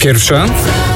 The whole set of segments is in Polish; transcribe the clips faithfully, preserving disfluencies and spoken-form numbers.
Pierwsza.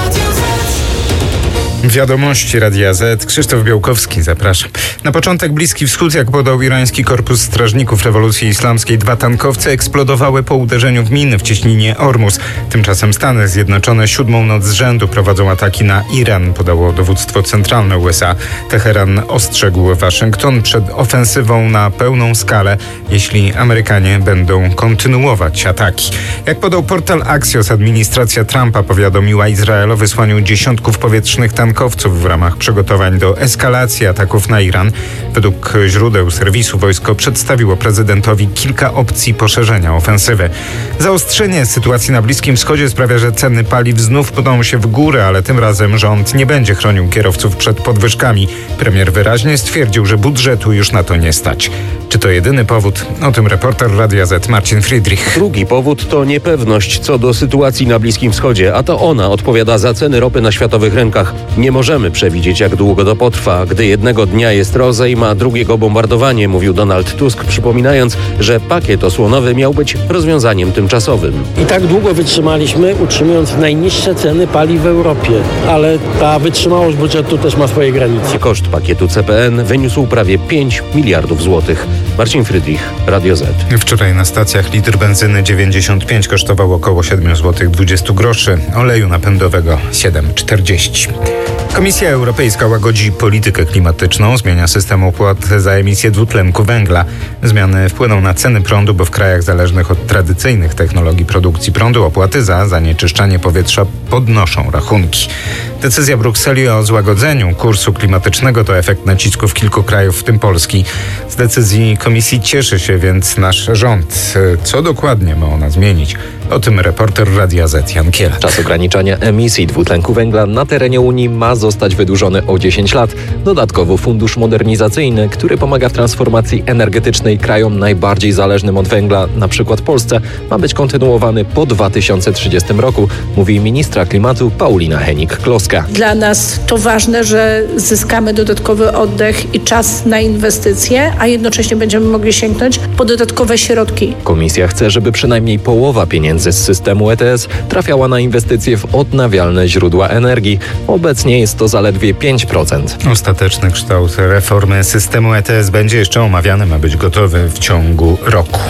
Wiadomości Radia Z. Krzysztof Białkowski, zapraszam. Na początek Bliski Wschód, jak podał irański Korpus Strażników Rewolucji Islamskiej, dwa tankowce eksplodowały po uderzeniu w miny w cieśninie Ormus. Tymczasem Stany Zjednoczone siódmą noc z rzędu prowadzą ataki na Iran, podało dowództwo centralne U S A. Teheran ostrzegł Waszyngton przed ofensywą na pełną skalę, jeśli Amerykanie będą kontynuować ataki. Jak podał portal Axios, administracja Trumpa powiadomiła Izrael o wysłaniu dziesiątków powietrznych tankowców w ramach przygotowań do eskalacji ataków na Iran. Według źródeł serwisu wojsko przedstawiło prezydentowi kilka opcji poszerzenia ofensywy. Zaostrzenie sytuacji na Bliskim Wschodzie sprawia, że ceny paliw znów pną się w górę, ale tym razem rząd nie będzie chronił kierowców przed podwyżkami. Premier wyraźnie stwierdził, że budżetu już na to nie stać. Czy to jedyny powód? O tym reporter Radia Z Marcin Friedrich. Drugi powód to niepewność co do sytuacji na Bliskim Wschodzie, a to ona odpowiada za ceny ropy na światowych rynkach. Nie możemy przewidzieć, jak długo to potrwa. Gdy jednego dnia jest rozejm, a drugiego bombardowanie, mówił Donald Tusk, przypominając, że pakiet osłonowy miał być rozwiązaniem tymczasowym. I tak długo wytrzymaliśmy, utrzymując najniższe ceny paliw w Europie, ale ta wytrzymałość budżetu też ma swoje granice. Koszt pakietu C P N wyniósł prawie pięć miliardów złotych. Marcin Friedrich, Radio Z. Wczoraj na stacjach litr benzyny dziewięćdziesiąt pięć kosztował około siedem złotych dwadzieścia groszy, oleju napędowego siedem czterdzieści. Komisja Europejska łagodzi politykę klimatyczną, zmienia system opłat za emisję dwutlenku węgla. Zmiany wpłyną na ceny prądu, bo w krajach zależnych od tradycyjnych technologii produkcji prądu opłaty za zanieczyszczanie powietrza podnoszą rachunki. Decyzja Brukseli o złagodzeniu kursu klimatycznego to efekt nacisków kilku krajów, w tym Polski. Z decyzji Komisji cieszy się więc nasz rząd. Co dokładnie ma ona zmienić? O tym reporter Radia Z Jan Kiela. Czas ograniczania emisji dwutlenku węgla na terenie Unii ma zostać wydłużony o dziesięć lat. Dodatkowo fundusz modernizacyjny, który pomaga w transformacji energetycznej krajom najbardziej zależnym od węgla, na przykład Polsce, ma być kontynuowany po dwa tysiące trzydziestym roku, mówi ministra klimatu Paulina Hennig-Kloska. Dla nas to ważne, że zyskamy dodatkowy oddech i czas na inwestycje, a jednocześnie będziemy mogli sięgnąć po dodatkowe środki. Komisja chce, żeby przynajmniej połowa pieniędzy z systemu E T S trafiała na inwestycje w odnawialne źródła energii. Obecnie jest to zaledwie pięć procent. Ostateczny kształt reformy systemu E T S będzie jeszcze omawiany, ma być gotowy w ciągu roku.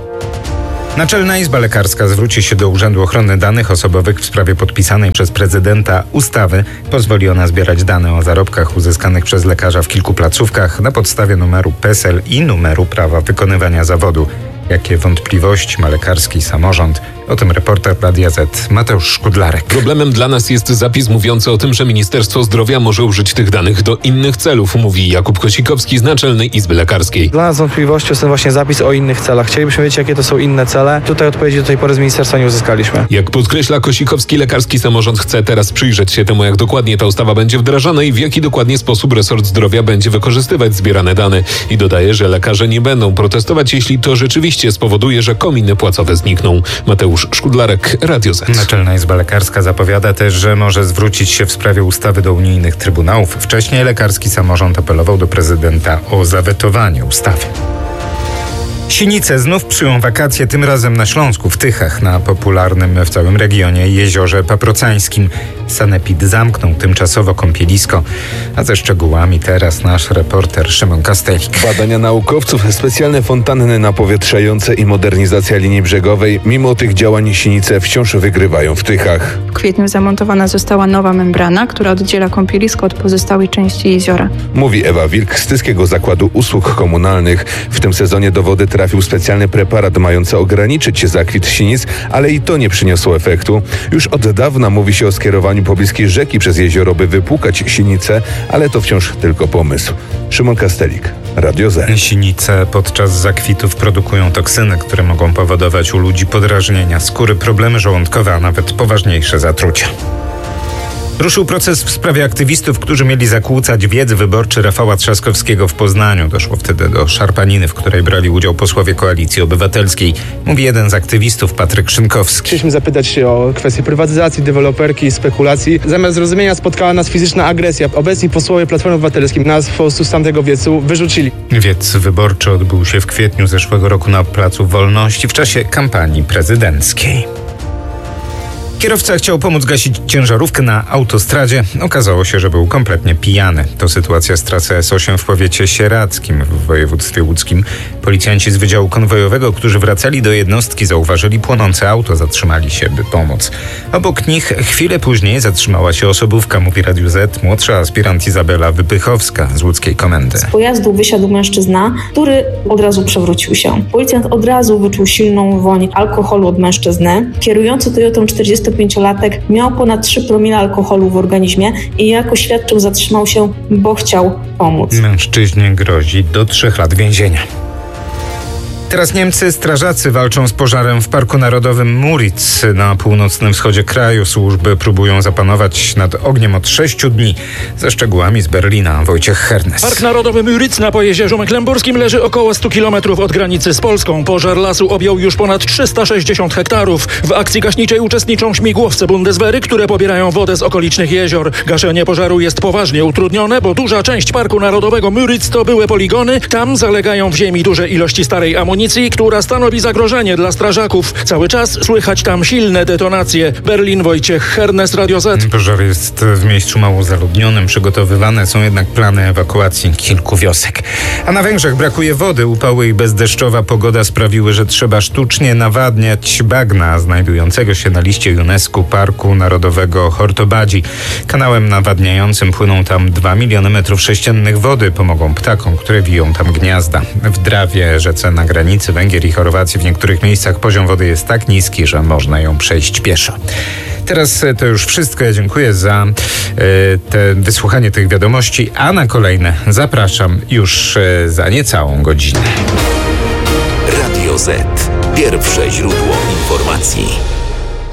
Naczelna Izba Lekarska zwróci się do Urzędu Ochrony Danych Osobowych w sprawie podpisanej przez prezydenta ustawy. Pozwoli ona zbierać dane o zarobkach uzyskanych przez lekarza w kilku placówkach na podstawie numeru PESEL i numeru prawa wykonywania zawodu. Jakie wątpliwości ma lekarski samorząd? O tym reporter Radia Z Mateusz Szkudlarek. Problemem dla nas jest zapis mówiący o tym, że Ministerstwo Zdrowia może użyć tych danych do innych celów, mówi Jakub Kosikowski z Naczelnej Izby Lekarskiej. Dla nas wątpliwością jest ten właśnie zapis o innych celach. Chcielibyśmy wiedzieć, jakie to są inne cele. Tutaj odpowiedzi do tej pory z ministerstwa nie uzyskaliśmy. Jak podkreśla Kosikowski, lekarski samorząd chce teraz przyjrzeć się temu, jak dokładnie ta ustawa będzie wdrażana i w jaki dokładnie sposób resort zdrowia będzie wykorzystywać zbierane dane. I dodaje, że lekarze nie będą protestować, jeśli to rzeczywiście spowoduje, że kominy płacowe znikną. Mateusz Szkudlarek, Radio Z. Naczelna Izba Lekarska zapowiada też, że może zwrócić się w sprawie ustawy do unijnych trybunałów. Wcześniej lekarski samorząd apelował do prezydenta o zawetowanie ustawy. Sinice znów psują wakacje, tym razem na Śląsku, w Tychach, na popularnym w całym regionie jeziorze Paprocańskim. Sanepid zamknął tymczasowo kąpielisko. A ze szczegółami teraz nasz reporter Szymon Kastelik. Badania naukowców, specjalne fontanny napowietrzające i modernizacja linii brzegowej. Mimo tych działań Sinice wciąż wygrywają w Tychach. W kwietniu zamontowana została nowa membrana, która oddziela kąpielisko od pozostałej części jeziora. Mówi Ewa Wilk z Tyskiego Zakładu Usług Komunalnych. W tym sezonie do wody trafił specjalny preparat mający ograniczyć zakwit sinic, ale i to nie przyniosło efektu. Już od dawna mówi się o skierowaniu pobliskiej rzeki przez jezioro, by wypłukać sinice, ale to wciąż tylko pomysł. Szymon Kastelik, Radio Z. Sinice podczas zakwitów produkują toksyny, które mogą powodować u ludzi podrażnienia skóry, problemy żołądkowe, a nawet poważniejsze zatrucia. Ruszył proces w sprawie aktywistów, którzy mieli zakłócać wiec wyborczy Rafała Trzaskowskiego w Poznaniu. Doszło wtedy do szarpaniny, w której brali udział posłowie Koalicji Obywatelskiej. Mówi jeden z aktywistów, Patryk Szynkowski. Chcieliśmy zapytać się o kwestię prywatyzacji, deweloperki, spekulacji. Zamiast zrozumienia spotkała nas fizyczna agresja. Obecni posłowie Platformy Obywatelskiej nas po prostu z tamtego wiecu wyrzucili. Wiec wyborczy odbył się w kwietniu zeszłego roku na Placu Wolności w czasie kampanii prezydenckiej. Kierowca chciał pomóc gasić ciężarówkę na autostradzie. Okazało się, że był kompletnie pijany. To sytuacja z trasy S osiem w powiecie sieradzkim w województwie łódzkim. Policjanci z Wydziału Konwojowego, którzy wracali do jednostki, zauważyli płonące auto, zatrzymali się, by pomóc. Obok nich chwilę później zatrzymała się osobówka, mówi Radiu Z młodsza aspirant Izabela Wypychowska z łódzkiej komendy. Z pojazdu wysiadł mężczyzna, który od razu przewrócił się. Policjant od razu wyczuł silną woń alkoholu od mężczyzny. Kierujący Toyotą czterdziestopięciolatek miał ponad trzy promile alkoholu w organizmie i jak oświadczył, zatrzymał się, bo chciał pomóc. Mężczyźnie grozi do trzech lat więzienia. Teraz Niemcy strażacy walczą z pożarem w Parku Narodowym Müritz na północnym wschodzie kraju. Służby próbują zapanować nad ogniem od sześciu dni. Ze szczegółami z Berlina Wojciech Hernes. Park Narodowy Müritz na Pojezierzu Mecklenburskim leży około stu kilometrów od granicy z Polską. Pożar lasu objął już ponad trzysta sześćdziesiąt hektarów. W akcji gaśniczej uczestniczą śmigłowce Bundeswehry, które pobierają wodę z okolicznych jezior. Gaszenie pożaru jest poważnie utrudnione, bo duża część Parku Narodowego Müritz to były poligony. Tam zalegają w ziemi duże ilości starej amunicji, która stanowi zagrożenie dla strażaków. Cały czas słychać tam silne detonacje. Berlin, Wojciech Hernes, Radio Z. Pożar jest w miejscu mało zaludnionym. Przygotowywane są jednak plany ewakuacji kilku wiosek. A na Węgrzech brakuje wody. Upały i bezdeszczowa pogoda sprawiły, że trzeba sztucznie nawadniać bagna znajdującego się na liście UNESCO Parku Narodowego Hortobadzi. Kanałem nawadniającym płyną tam dwa miliony metrów sześciennych wody. Pomogą ptakom, które wiją tam gniazda. W Drawie, rzece na granicy Węgier i Chorwacji, w niektórych miejscach poziom wody jest tak niski, że można ją przejść pieszo. Teraz to już wszystko. Ja dziękuję za e, te wysłuchanie tych wiadomości, a na kolejne zapraszam już e, za niecałą godzinę. Radio Z. Pierwsze źródło informacji.